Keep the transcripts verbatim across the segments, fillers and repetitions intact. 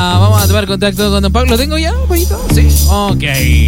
Ah, vamos a tomar contacto con don Pablo. ¿Lo tengo ya, poquito? Sí. Ok.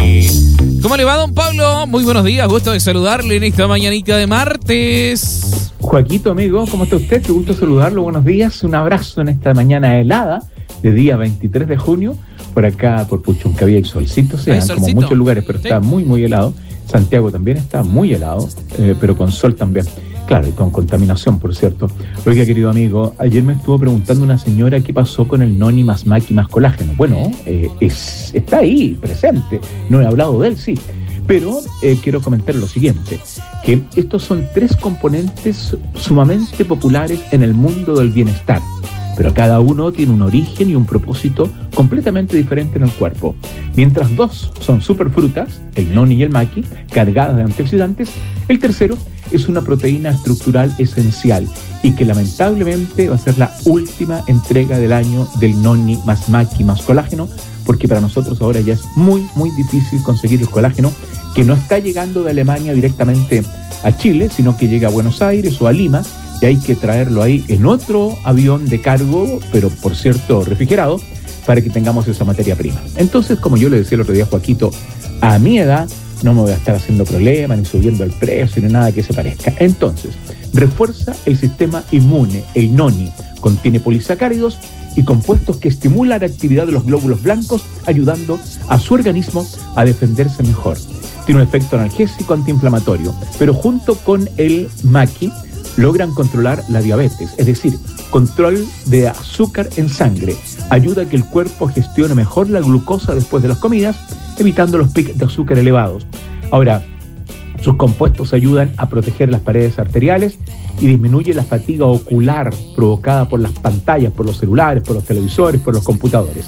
¿Cómo le va, don Pablo? Muy buenos días. Gusto de saludarle en esta mañanita de martes. Joaquito, amigo, ¿cómo está usted? Qué gusto saludarlo. Buenos días. Un abrazo en esta mañana helada de día veintitrés de junio. Por acá, por Puchuncaví, hay solcito, se dan como muchos lugares, pero sí, está muy, muy helado. Santiago también está muy helado, eh, pero con sol también. Claro, y con contaminación, por cierto. Oiga, querido amigo, ayer me estuvo preguntando una señora qué pasó con el noni más maqui más colágeno. Bueno, eh, es, está ahí, presente. No he hablado de él, sí. Pero eh, quiero comentar lo siguiente, que estos son tres componentes sumamente populares en el mundo del bienestar. Pero cada uno tiene un origen y un propósito completamente diferente en el cuerpo. Mientras dos son superfrutas, el noni y el maqui, cargadas de antioxidantes, el tercero es una proteína estructural esencial y que lamentablemente va a ser la última entrega del año del noni más maqui más colágeno, porque para nosotros ahora ya es muy, muy difícil conseguir el colágeno, que no está llegando de Alemania directamente a Chile, sino que llega a Buenos Aires o a Lima, y hay que traerlo ahí en otro avión de cargo, pero por cierto refrigerado, para que tengamos esa materia prima. Entonces, como yo le decía el otro día a Joaquito, a mi edad no me voy a estar haciendo problemas, ni subiendo el precio, ni nada que se parezca. Entonces, refuerza el sistema inmune. El noni contiene polisacáridos y compuestos que estimulan la actividad de los glóbulos blancos, ayudando a su organismo a defenderse mejor. Tiene un efecto analgésico antiinflamatorio, pero junto con el maqui logran controlar la diabetes, es decir, control de azúcar en sangre. Ayuda a que el cuerpo gestione mejor la glucosa después de las comidas, evitando los picos de azúcar elevados. Ahora, sus compuestos ayudan a proteger las paredes arteriales y disminuye la fatiga ocular provocada por las pantallas, por los celulares, por los televisores, por los computadores.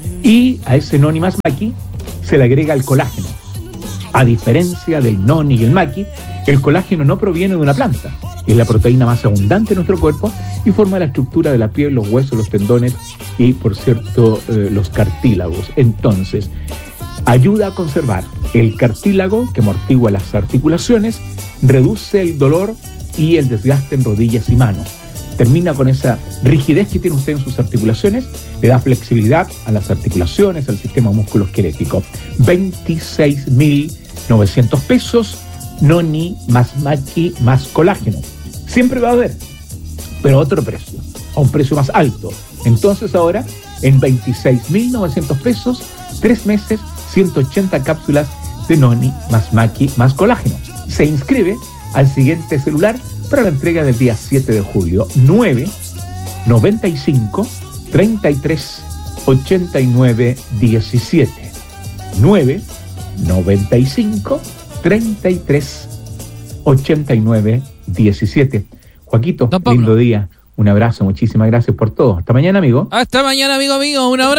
Y a ese noni más maqui se le agrega el colágeno. A diferencia del noni y el maqui, el colágeno no proviene de una planta. Es la proteína más abundante en nuestro cuerpo y forma la estructura de la piel, los huesos, los tendones y, por cierto, eh, los cartílagos. Entonces, ayuda a conservar el cartílago, que amortigua las articulaciones, reduce el dolor y el desgaste en rodillas y manos. Termina con esa rigidez que tiene usted en sus articulaciones, le da flexibilidad a las articulaciones, al sistema musculoesquelético. veintiséis mil novecientos pesos, noni más maqui más colágeno. Siempre va a haber, pero a otro precio, a un precio más alto. Entonces ahora, en veintiséis mil novecientos pesos, tres meses, ciento ochenta cápsulas de noni más maqui más colágeno. Se inscribe al siguiente celular para la entrega del día siete de julio, nueve noventa y cinco treinta y tres ochenta y nueve diecisiete. nueve noventa y cinco treinta y tres ochenta y nueve diecisiete. Joaquito, lindo día. Un abrazo, muchísimas gracias por todo. Hasta mañana, amigo. Hasta mañana, amigo mío. Un abrazo.